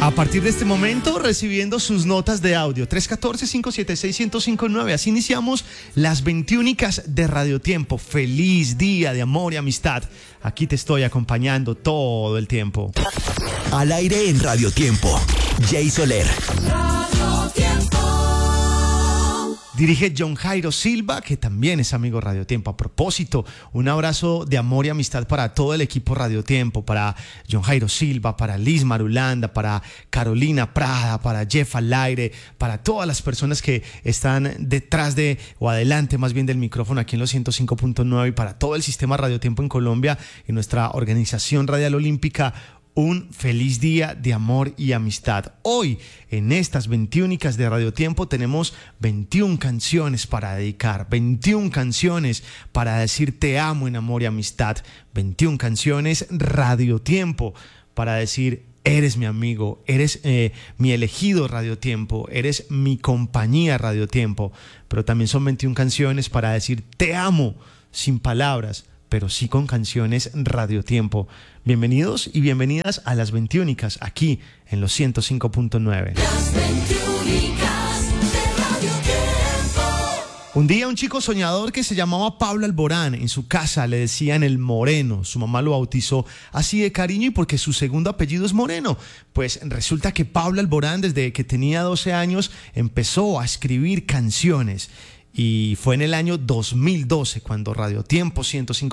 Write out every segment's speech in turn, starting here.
A partir de este momento, recibiendo sus notas de audio, 314-576-1059. Así iniciamos las 21 de Radio Tiempo. Feliz día de amor y amistad. Aquí te estoy acompañando todo el tiempo. Al aire en Radio Tiempo, Jay Soler. Radio Tiempo. Dirige John Jairo Silva, que también es amigo Radio Tiempo. A propósito, un abrazo de amor y amistad para todo el equipo Radio Tiempo, para John Jairo Silva, para Liz Marulanda, para Carolina Prada, para Jeff al aire, para todas las personas que están detrás de, o adelante más bien del micrófono aquí en los 105.9, y para todo el sistema Radio Tiempo en Colombia y nuestra organización radial olímpica. Un feliz día de amor y amistad. Hoy, en estas 21 de Radio Tiempo, tenemos 21 canciones para dedicar, 21 canciones para decir te amo en amor y amistad, 21 canciones Radio Tiempo para decir eres mi amigo, eres mi elegido Radio Tiempo, eres mi compañía Radio Tiempo, pero también son 21 canciones para decir te amo sin palabras, pero sí con canciones Radio Tiempo. Bienvenidos y bienvenidas a las 21 aquí en los 105.9. Las 21 de Radio Tiempo. Un día un chico soñador que se llamaba Pablo Alborán, en su casa le decían el Moreno. Su mamá lo bautizó así de cariño y porque su segundo apellido es Moreno. Pues resulta que Pablo Alborán, desde que tenía 12 años, empezó a escribir canciones. Y fue en el año 2012 cuando Radio Tiempo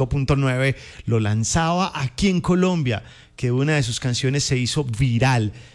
105.9 lo lanzaba aquí en Colombia, que una de sus canciones se hizo viral.